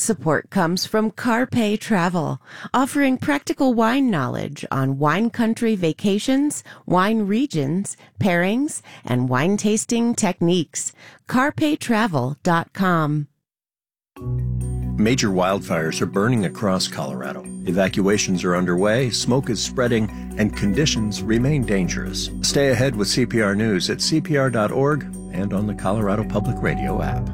Support comes from Carpe Travel, offering practical wine knowledge on wine country vacations, wine regions, pairings, and wine tasting techniques. CarpeTravel.com. Major wildfires are burning across Colorado. Evacuations are underway, smoke is spreading, and conditions remain dangerous. Stay ahead with CPR News at CPR.org and on the Colorado Public Radio app.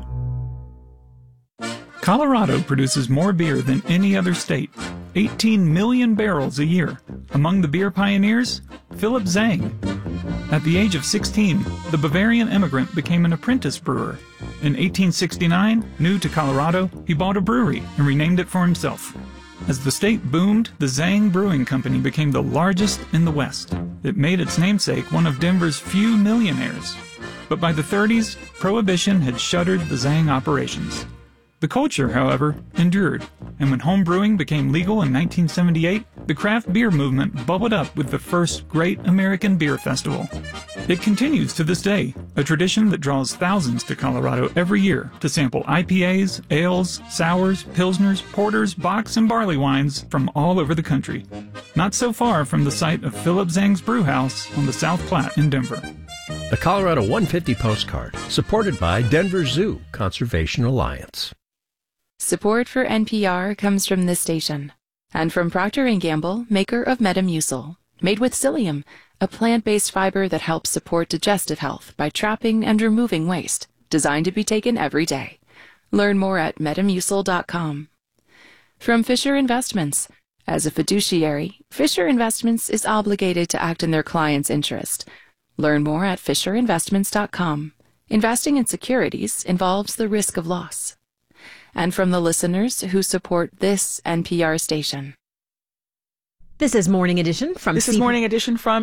Colorado produces more beer than any other state, 18 million barrels a year. Among the beer pioneers, Philip Zang. At the age of 16, the Bavarian immigrant became an apprentice brewer. In 1869, new to Colorado, he bought a brewery and renamed it for himself. As the state boomed, the Zang Brewing Company became the largest in the West. It made its namesake one of Denver's few millionaires. But by the 30s, Prohibition had shuttered the Zang operations. The culture, however, endured, and when home brewing became legal in 1978, the craft beer movement bubbled up with the first Great American Beer Festival. It continues to this day, a tradition that draws thousands to Colorado every year to sample IPAs, ales, sours, pilsners, porters, bocks, and barley wines from all over the country. Not so far from the site of Philip Zang's Brewhouse on the South Platte in Denver. A Colorado 150 postcard, supported by Denver Zoo Conservation Alliance. Support for NPR comes from this station and from Procter & Gamble, maker of Metamucil, made with psyllium, a plant-based fiber that helps support digestive health by trapping and removing waste, designed to be taken every day. Learn more at Metamucil.com. From Fisher Investments. As a fiduciary, Fisher Investments is obligated to act in their client's interest. Learn more at FisherInvestments.com. Investing in securities involves the risk of loss. And from the listeners who support this NPR station. This is Morning Edition from Morning Edition from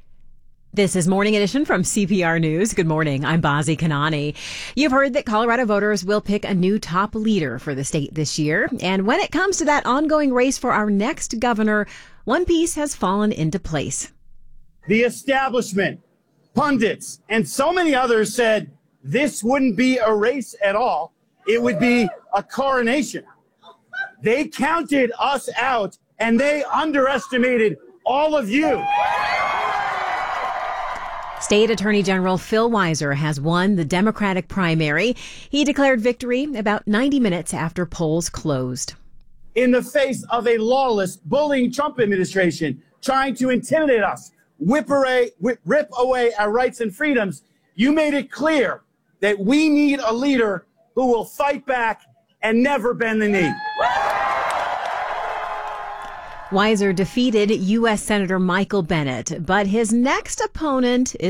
CPR News. Good morning. I'm Bazi Kanani. You've heard that Colorado voters will pick a new top leader for the state this year. And when it comes to that ongoing race for our next governor, one piece has fallen into place. The establishment, pundits, and so many others said this wouldn't be a race at all. It would be a coronation. They counted us out, and they underestimated all of you. State Attorney General Phil Weiser has won the Democratic primary. He declared victory about 90 minutes after polls closed. In the face of a lawless, bullying Trump administration trying to intimidate us, rip away our rights and freedoms, you made it clear that we need a leader who will fight back and never bend the knee. Weiser defeated U.S. Senator Michael Bennet, but his next opponent is